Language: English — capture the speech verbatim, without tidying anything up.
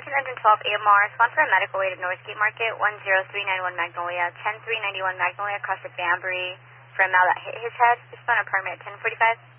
fourteen twelve A M R, spawn for a medical aid at Northgate Market, one zero three nine one Magnolia, ten three ninety-one Magnolia, across the Banbury for a male that hit his head. Just on a permit, ten forty-five.